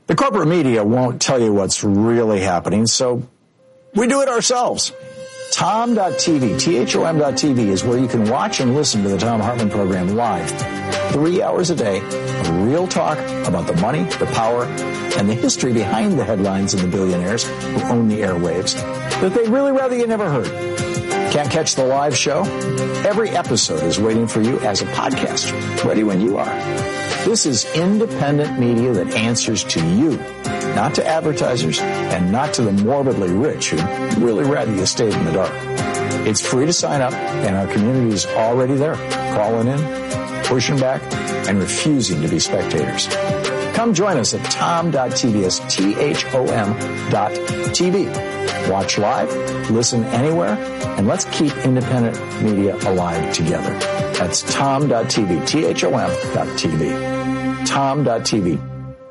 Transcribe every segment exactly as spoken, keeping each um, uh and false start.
The corporate media won't tell you what's really happening, so we do it ourselves. Tom dot T V, T H O M dot T V is where you can watch and listen to the Thom Hartmann program live. Three hours a day of real talk about the money, the power, and the history behind the headlines and the billionaires who own the airwaves that they'd really rather you never heard. Can't catch the live show? Every episode is waiting for you as a podcast, ready when you are. This is independent media that answers to you, not to advertisers and not to the morbidly rich who'd really rather you stayed in the dark. It's free to sign up, and our community is already there, calling in, pushing back, and refusing to be spectators. Come join us at Tom dot T V. That's T H O M dot T V. Watch live, listen anywhere, and let's keep independent media alive together. That's Tom dot T V, T H O M dot T V. Tom dot T V.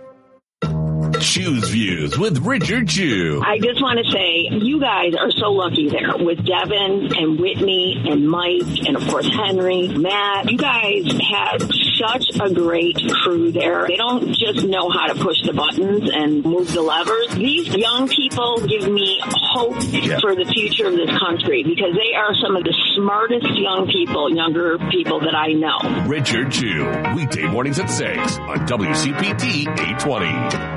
Chew's Views with Richard Chew. I just want to say, you guys are so lucky there with Devin and Whitney and Mike and, of course, Henry, Matt. You guys have such a great crew there. They don't just know how to push the buttons and move the levers. These young people give me hope yeah. for the future of this country because they are some of the smartest young people, younger people that I know. Richard Chew, weekday mornings at six on W C P T eight twenty.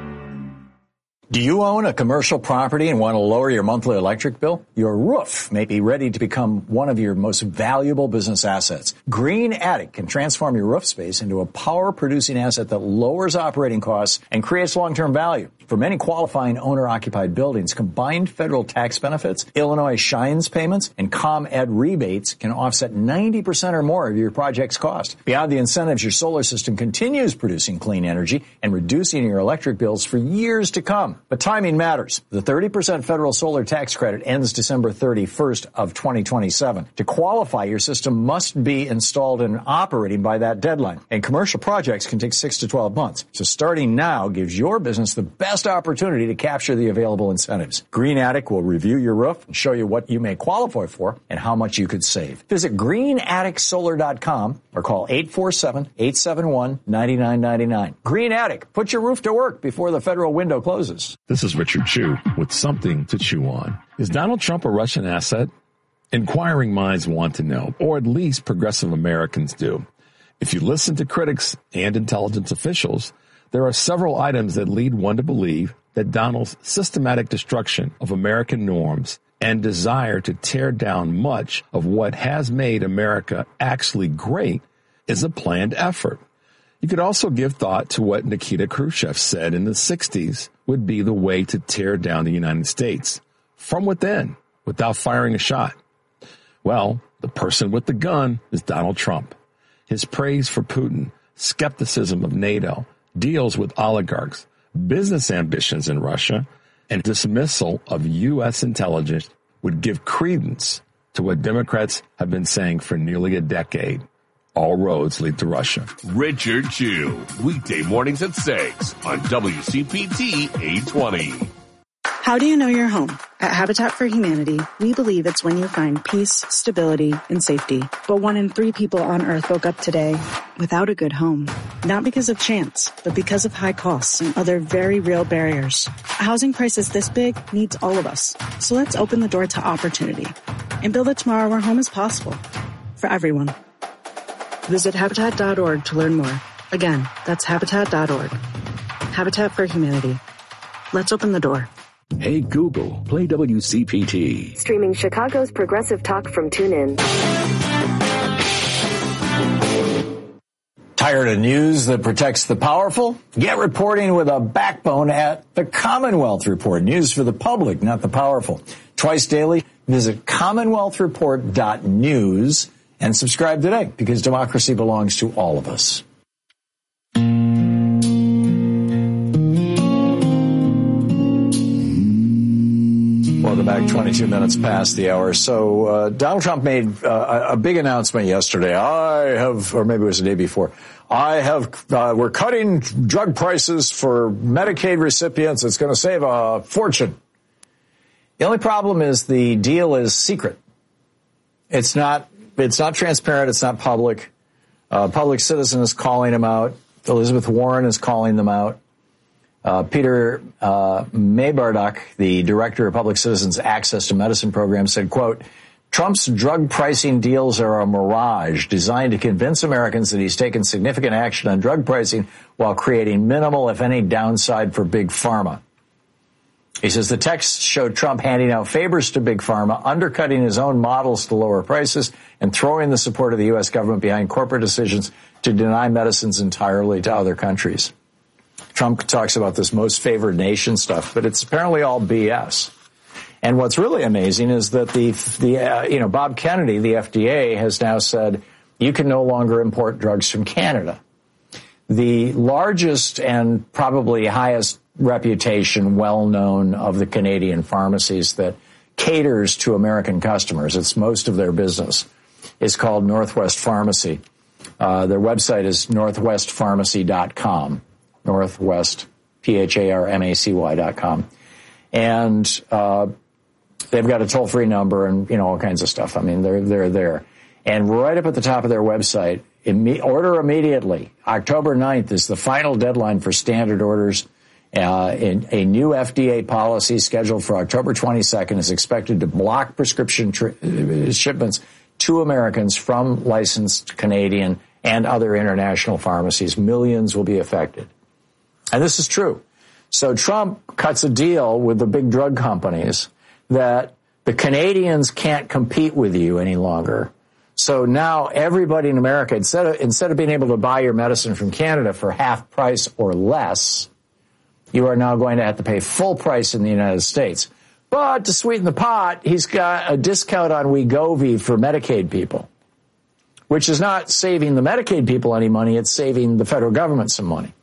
Do you own a commercial property and want to lower your monthly electric bill? Your roof may be ready to become one of your most valuable business assets. Green Attic can transform your roof space into a power-producing asset that lowers operating costs and creates long-term value. For many qualifying owner-occupied buildings, combined federal tax benefits, Illinois Shines payments, and ComEd rebates can offset ninety percent or more of your project's cost. Beyond the incentives, your solar system continues producing clean energy and reducing your electric bills for years to come. But timing matters. The thirty percent federal solar tax credit ends December thirty-first of twenty twenty-seven. To qualify, your system must be installed and operating by that deadline. And commercial projects can take six to twelve months. So starting now gives your business the best opportunity to capture the available incentives. Green Attic will review your roof and show you what you may qualify for and how much you could save. Visit green attic solar dot com or call eight four seven, eight seven one, nine nine nine nine. Green Attic, put your roof to work before the federal window closes. This is Richard Chew with something to chew on. Is Donald Trump a Russian asset? Inquiring minds want to know, or at least progressive Americans do. If you listen to critics and intelligence officials, there are several items that lead one to believe that Donald's systematic destruction of American norms and desire to tear down much of what has made America actually great is a planned effort. You could also give thought to what Nikita Khrushchev said in the sixties would be the way to tear down the United States from within without firing a shot. Well, the person with the gun is Donald Trump. His praise for Putin, skepticism of NATO, deals with oligarchs, business ambitions in Russia, and dismissal of U S intelligence would give credence to what Democrats have been saying for nearly a decade. All roads lead to Russia. Richard Chew, weekday mornings at six on W C P T eight twenty. How do you know your home? At Habitat for Humanity, we believe it's when you find peace, stability, and safety. But one in three people on Earth woke up today without a good home. Not because of chance, but because of high costs and other very real barriers. A housing crisis this big needs all of us. So let's open the door to opportunity and build a tomorrow where home is possible for everyone. Visit Habitat dot org to learn more. Again, that's Habitat dot org. Habitat for Humanity. Let's open the door. Hey Google, play W C P T. Streaming Chicago's progressive talk from TuneIn. Tired of news that protects the powerful? Get reporting with a backbone at the Commonwealth Report. News for the public, not the powerful. Twice daily, visit commonwealth report dot news and subscribe today because democracy belongs to all of us. Welcome back. twenty-two minutes past the hour. So uh, Donald Trump made uh, a big announcement yesterday. I have, or maybe it was the day before, I have, uh, we're cutting drug prices for Medicaid recipients. It's going to save a fortune. The only problem is the deal is secret. It's not, it's not transparent. It's not public. Uh, Public Citizen is calling them out. Elizabeth Warren is calling them out. Uh, Peter uh, Maybarduck, the director of Public Citizens Access to Medicine Program, said, quote, Trump's drug pricing deals are a mirage designed to convince Americans that he's taken significant action on drug pricing while creating minimal, if any, downside for Big Pharma. He says the text showed Trump handing out favors to Big Pharma, undercutting his own models to lower prices, and throwing the support of the U S government behind corporate decisions to deny medicines entirely to other countries. Trump talks about this most favored nation stuff, but it's apparently all B S. And what's really amazing is that the, the uh, you know, Bob Kennedy, the F D A, has now said you can no longer import drugs from Canada. The largest and probably highest reputation, well-known of the Canadian pharmacies that caters to American customers, it's most of their business, is called Northwest Pharmacy. Uh, their website is northwest pharmacy dot com. Northwest, P H A R M A C Y dot com. And uh they've got a toll-free number and, you know, all kinds of stuff. I mean, they're they're there. And right up at the top of their website, imme- order immediately. October ninth is the final deadline for standard orders. Uh, in, a new F D A policy scheduled for October twenty-second is expected to block prescription tri- shipments to Americans from licensed Canadian and other international pharmacies. Millions will be affected. And this is true. So Trump cuts a deal with the big drug companies that the Canadians can't compete with you any longer. So now everybody in America, instead of, instead of being able to buy your medicine from Canada for half price or less, you are now going to have to pay full price in the United States. But to sweeten the pot, he's got a discount on Wegovy for Medicaid people, which is not saving the Medicaid people any money. It's saving the federal government some money.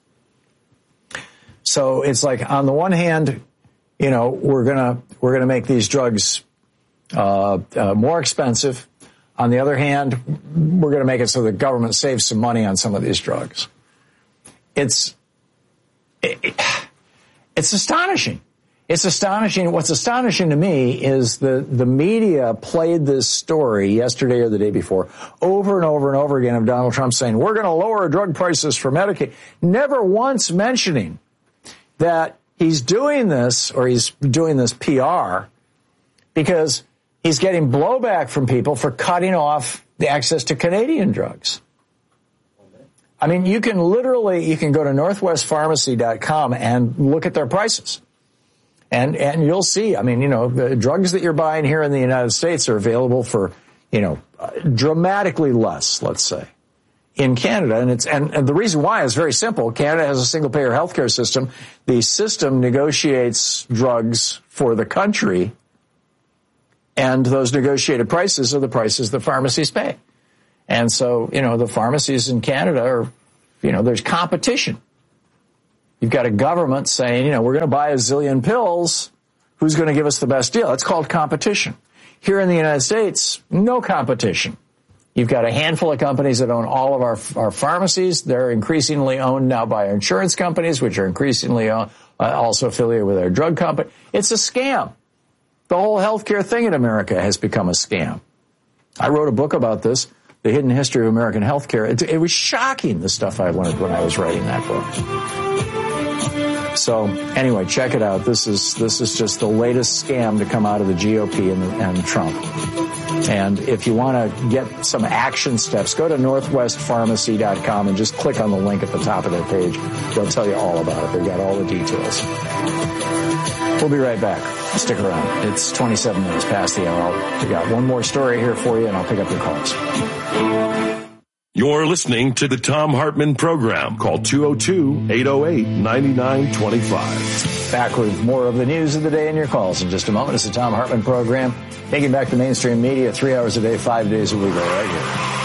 So it's like, on the one hand, you know, we're gonna we're gonna make these drugs uh, uh, more expensive. On the other hand, we're gonna make it so the government saves some money on some of these drugs. It's it, it's astonishing. It's astonishing. What's astonishing to me is the the media played this story yesterday or the day before over and over and over again of Donald Trump saying we're going to lower drug prices for Medicaid, never once mentioning that he's doing this, or he's doing this P R, because he's getting blowback from people for cutting off the access to Canadian drugs. I mean, you can literally, you can go to northwest pharmacy dot com and look at their prices. And and you'll see, I mean, you know, the drugs that you're buying here in the United States are available for, you know, dramatically less, let's say, in Canada. And it's and, and the reason why is very simple. Canada has a single-payer healthcare system. The system negotiates drugs for the country, and those negotiated prices are the prices the pharmacies pay. And so, you know, the pharmacies in Canada are, you know, there's competition. You've got a government saying, you know, we're going to buy a zillion pills. Who's going to give us the best deal? That's called competition. Here in the United States, no competition. You've got a handful of companies that own all of our our pharmacies. They're increasingly owned now by insurance companies, which are increasingly uh, also affiliated with our drug company. It's a scam. The whole healthcare thing in America has become a scam. I wrote a book about this, The Hidden History of American Healthcare. It, it was shocking, the stuff I learned when I was writing that book. So anyway, check it out. This is this is just the latest scam to come out of the G O P and, and Trump. And if you want to get some action steps, go to northwest pharmacy dot com and just click on the link at the top of their page. They'll tell you all about it. They've got all the details. We'll be right back. Stick around. It's twenty-seven minutes past the hour. We got one more story here for you, and I'll pick up your calls. You're listening to the Thom Hartmann Program. Call two oh two, eight oh eight, nine nine two five. Back with more of the news of the day and your calls in just a moment. It's the Thom Hartmann Program, taking back the mainstream media three hours a day, five days a week, right here.